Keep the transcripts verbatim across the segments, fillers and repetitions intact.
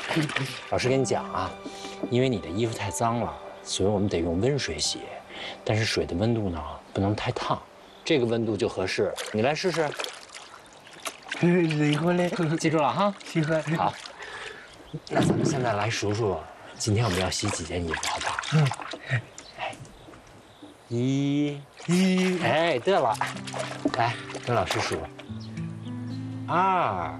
老师跟你讲啊，因为你的衣服太脏了，所以我们得用温水洗，但是水的温度呢不能太烫，这个温度就合适。你来试试。 热乎嘞， 记住了哈。 喜欢。 好，那咱们现在来数数，今天我们要洗几件衣服，好不好？嗯。哎，一，一，哎，对了，来跟老师数。二。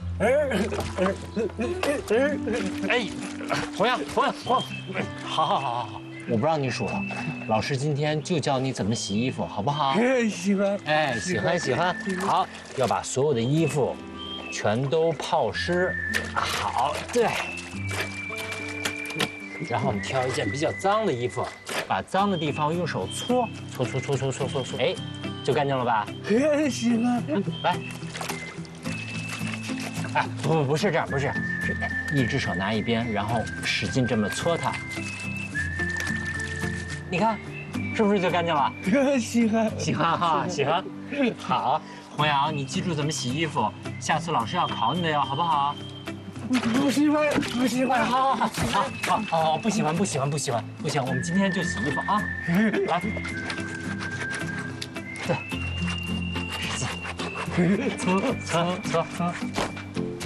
哎，红阳，红阳，红，好好好好好，我不让你数了，老师今天就教你怎么洗衣服，好不好？ 喜欢。 哎，喜欢喜欢。好，要把所有的衣服全都泡湿。好，对。然后我们挑一件比较脏的衣服，把脏的地方用手搓，搓搓搓搓搓搓搓，哎，就干净了吧？ 喜欢。 来。哎，不不不是这样，不是，是一只手拿一边，然后使劲这么搓它。你看，是不是就干净了？ 喜欢， 喜欢哈，喜欢。好，红瑶，你记住怎么洗衣服，下次老师要考你的哟，好不好？ 不喜欢，不喜欢。 好，好，好，好，好，不喜欢，不喜欢，不喜欢，不行，我们今天就洗衣服啊！来，对，使劲，搓搓搓搓。